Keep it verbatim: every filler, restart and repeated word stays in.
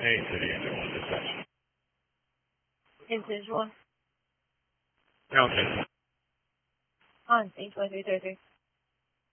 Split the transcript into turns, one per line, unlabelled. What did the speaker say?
Hey, City Engine one dispatch.
Engine one.
Counting.
On eight twenty-three thirty-three.